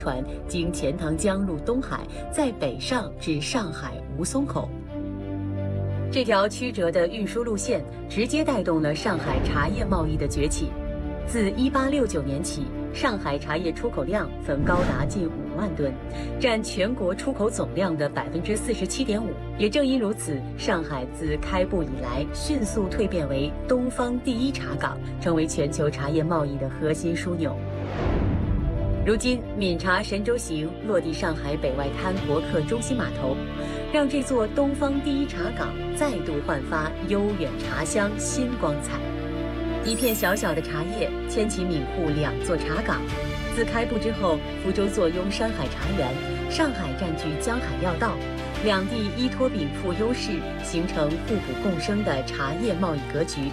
船经钱塘江入东海，再北上至上海吴淞口。这条曲折的运输路线直接带动了上海茶叶贸易的崛起。自1869年起，上海茶叶出口量曾高达近5万吨，占全国出口总量的47.5%。也正因如此，上海自开埠以来迅速蜕变为东方第一茶港，成为全球茶叶贸易的核心枢纽。如今，闽茶神州行落地上海北外滩国客中心码头，让这座东方第一茶港再度焕发悠远茶香新光彩。一片小小的茶叶牵起闽沪2座茶港。自开埠之后，福州坐拥山海茶园，上海占据江海要道，两地依托禀赋优势，形成互补共生的茶叶贸易格局。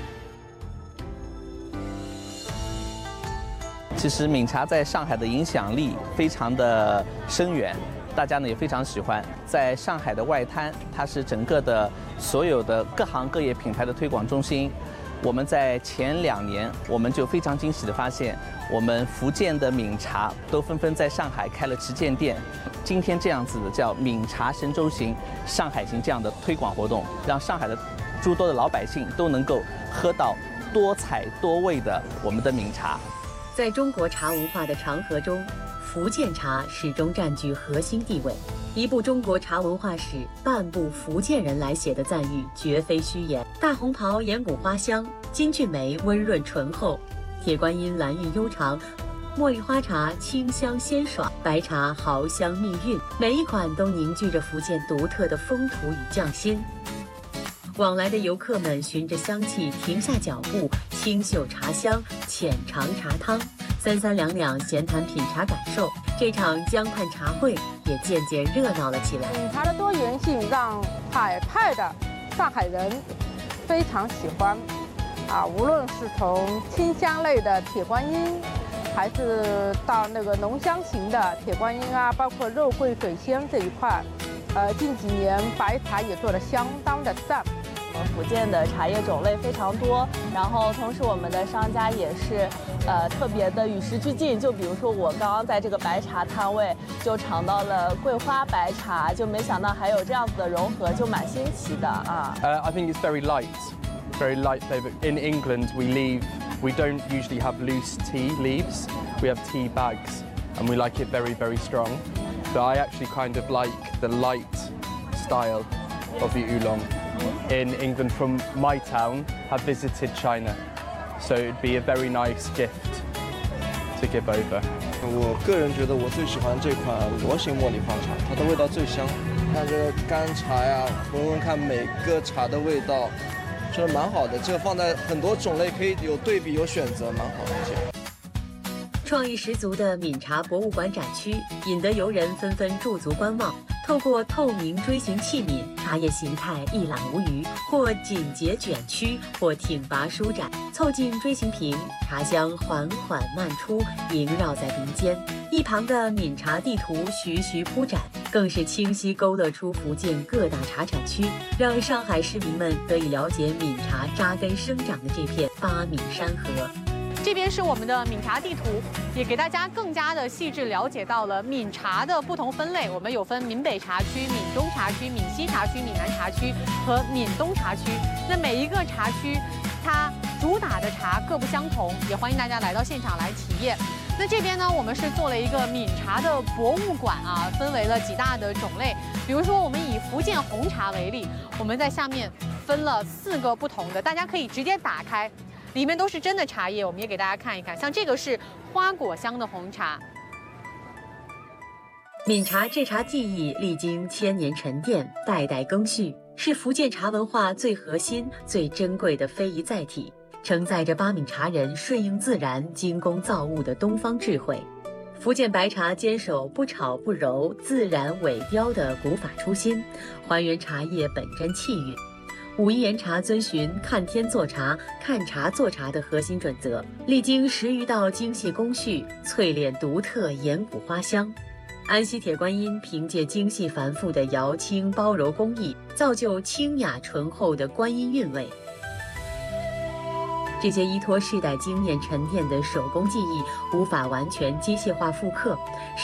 其实闽茶在上海的影响力非常的深远，大家呢也非常喜欢。在上海的外滩，它是整个的所有的各行各业品牌的推广中心。我们在前2年，我们就非常惊喜地发现，我们福建的闽茶都纷纷在上海开了旗舰店。今天这样子的叫闽茶神州行、上海行这样的推广活动，让上海的诸多的老百姓都能够喝到多彩多味的我们的闽茶。 在中国茶文化的长河中，福建茶始终占据核心地位。一部中国茶文化史，半部福建人来写的赞誉绝非虚言。大红袍岩谷花香，金骏眉温润醇厚，铁观音蓝韵悠长，茉莉花茶清香鲜爽，白茶豪香蜜韵，每一款都凝聚着福建独特的风土与匠心。往来的游客们循着香气停下脚步，清嗅茶香，浅尝茶汤，三三两两闲谈品茶感受。这场江畔茶会也渐渐热闹了起来。 闽茶的多元性让海派的上海人非常喜欢，无论是从清香类的铁观音，还是到那个浓香型的铁观音包括肉桂水仙这一块，近几年白茶也做得相当的赞。 福建的茶叶种类非常多，然后同时我们的商家也是特别的与时俱进。就比如说我刚刚在这个白茶摊位就尝到了桂花白茶，就没想到还有这样子的融合，就蛮新奇的啊。 I think it's very light flavour. In England, we don't usually have loose tea leaves. We have tea bags, and we like it very, very strong. But I actually kind of like the light style of the oolong. In England, from my town, have visited China, so it'd be a very nice gift to give over. 我个人觉得我最喜欢这款螺形茉莉花茶，它的味道最香。看这个干茶呀，闻闻看每个茶的味道，真的蛮好的。这个放在很多种类可以有对比有选择，蛮好的。 创意十足的闽茶博物馆展区，引得游人纷纷驻足观望。透过透明锥形器皿，茶叶形态一览无余，或紧结卷曲，或挺拔舒展。凑近锥形瓶，茶香缓缓漫出，萦绕在鼻尖。一旁的闽茶地图徐徐铺展，更是清晰勾勒出福建各大茶产区，让上海市民们得以了解闽茶扎根生长的这片八闽山河。 这边是我们的闽茶地图，也给大家更加的细致了解到了闽茶的不同分类。我们有分闽北茶区、闽中茶区、闽西茶区、闽南茶区和闽东茶区。那每一个茶区，它主打的茶各不相同，也欢迎大家来到现场来体验。那这边呢，我们是做了一个闽茶的博物馆分为了几大的种类。比如说，我们以福建红茶为例，我们在下面分了4个不同的，大家可以直接打开。里面都是真的茶叶，我们也给大家看一看。像这个是花果香的红茶。 闽茶制茶技艺历经1000年沉淀，代代更续，是福建茶文化最核心、最珍贵的非遗载体，承载着八闽茶人顺应自然、精工造物的东方智慧。福建白茶坚守不炒不揉、自然萎凋的古法初心，还原茶叶本真气韵。武夷岩茶遵循看天做茶、看茶做茶的核心准则，历经10余道精细工序，淬炼独特岩谷花香。安溪铁观音凭借精细繁复的摇青包揉工艺，造就清雅醇厚的观音韵味。这些依托世代经验沉淀的手工技艺，无法完全机械化复刻，